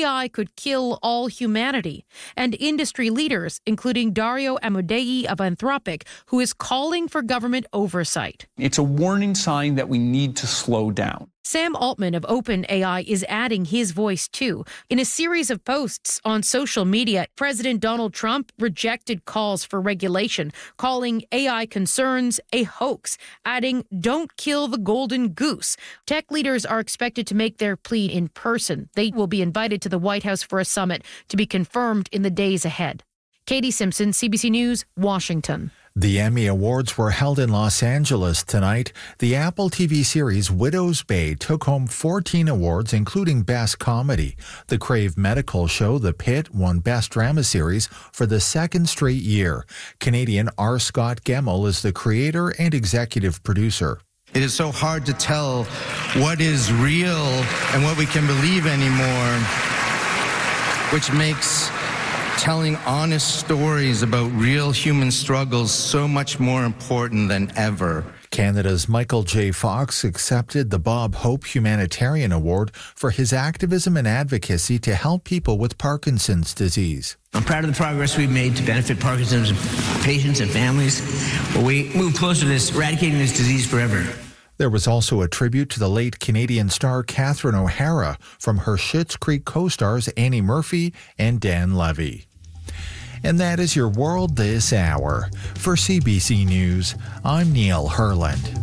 AI could kill all humanity. And industry leaders, including Dario Amodei of Anthropic, who is calling for government oversight. It's a warning sign that we need to slow down. Sam Altman of OpenAI is adding his voice, too. In a series of posts on social media, President Donald Trump rejected calls for regulation, calling AI concerns a hoax, adding, "Don't kill the golden goose." Tech leaders are expected to make their plea in person. They will be invited to the White House for a summit to be confirmed in the days ahead. Katie Simpson, CBC News, Washington. The Emmy Awards were held in Los Angeles tonight. The Apple TV series Widow's Bay took home 14 awards, including Best Comedy. The Crave Medical show The Pit won Best Drama Series for the second straight year. Canadian R. Scott Gemmell is the creator and executive producer. It is so hard to tell what is real and what we can believe anymore, which makes telling honest stories about real human struggles so much more important than ever. Canada's Michael J. Fox accepted the Bob Hope Humanitarian Award for his activism and advocacy to help people with Parkinson's disease. I'm proud of the progress we've made to benefit Parkinson's patients and families. We move closer to eradicating this disease forever. There was also a tribute to the late Canadian star Catherine O'Hara from her Schitt's Creek co-stars Annie Murphy and Dan Levy. And that is your world this hour. For CBC News, I'm Neil Herland.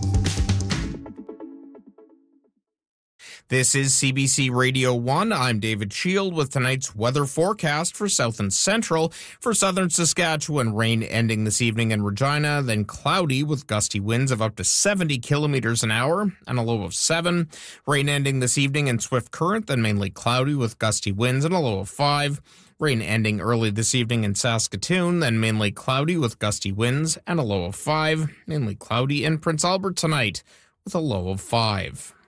This is CBC Radio 1. I'm David Shield with tonight's weather forecast for South and Central. For southern Saskatchewan, rain ending this evening in Regina, then cloudy with gusty winds of up to 70 kilometers an hour and a low of 7. Rain ending this evening in Swift Current, then mainly cloudy with gusty winds and a low of 5. Rain ending early this evening in Saskatoon, then mainly cloudy with gusty winds and a low of 5. Mainly cloudy in Prince Albert tonight with a low of 5.